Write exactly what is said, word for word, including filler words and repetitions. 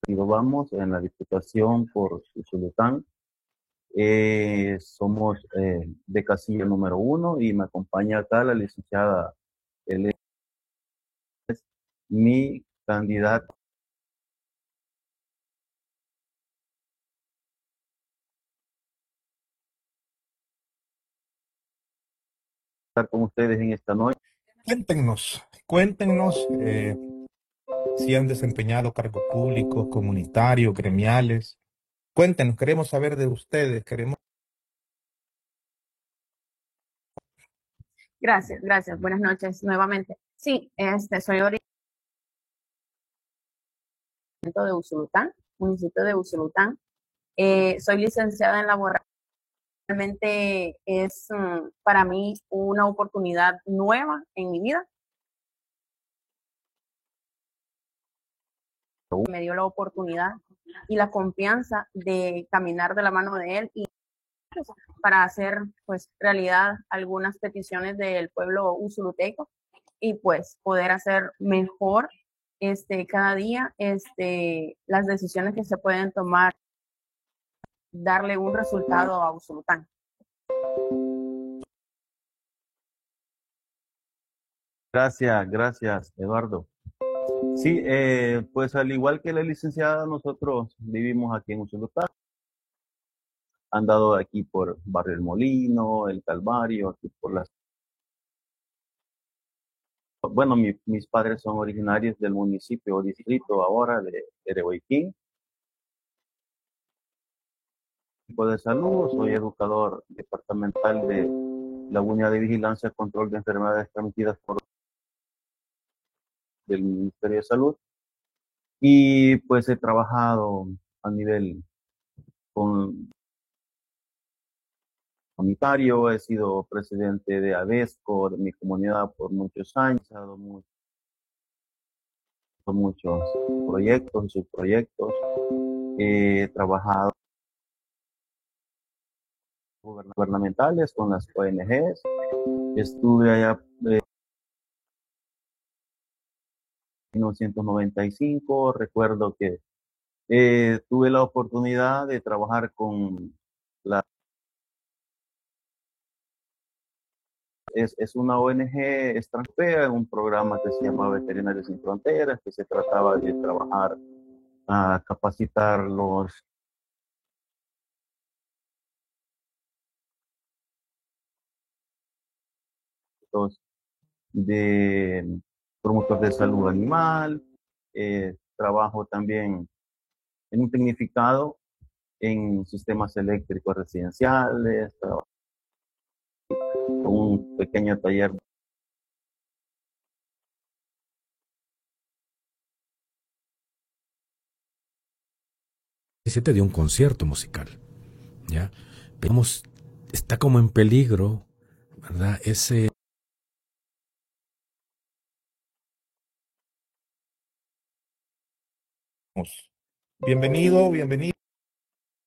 Vamos en la Diputación por Usulután. Eh, somos eh, de casilla número uno y me acompaña acá la licenciada, él es mi candidata a estar con ustedes en esta noche. Cuéntenos, cuéntenos eh, si han desempeñado cargos públicos, comunitarios, gremiales. Cuéntenos, queremos saber de ustedes, queremos... Gracias, gracias. Buenas noches nuevamente. Sí, este, soy originario de Usulután, municipio de Usulután. Eh, soy licenciada en laboral. Realmente es um, para mí una oportunidad nueva en mi vida. Me dio la oportunidad y la confianza de caminar de la mano de él y para hacer pues realidad algunas peticiones del pueblo usuluteco y pues poder hacer mejor este cada día este las decisiones que se pueden tomar, darle un resultado a Usulután. Gracias, gracias, Eduardo. Sí, eh, pues al igual que la licenciada, nosotros vivimos aquí en Usulután. Han dado aquí por Barrio El Molino, El Calvario, aquí por las... Bueno, mi, mis padres son originarios del municipio o distrito ahora de Erehuayquín. De salud, soy educador departamental de la Unidad de Vigilancia y Control de Enfermedades Transmitidas por del Ministerio de Salud. Y pues he trabajado a nivel con comunitario, he sido presidente de ADESCO, de mi comunidad por muchos años, he dado muchos, muchos proyectos y subproyectos, he trabajado gubernamentales con las O N Ges, estuve allá eh, en mil novecientos noventa y cinco, recuerdo que eh, tuve la oportunidad de trabajar con la Es, es una O N Ge extranjera, un programa que se llama Veterinarios Sin Fronteras, que se trataba de trabajar a capacitar los los de promotores de salud animal. Eh, trabajo también en un tecnificado en sistemas eléctricos residenciales, trabajo en un pequeño taller. diecisiete de un concierto musical, ¿ya? Vemos, está como en peligro, ¿verdad? Ese... Bienvenido, bienvenido.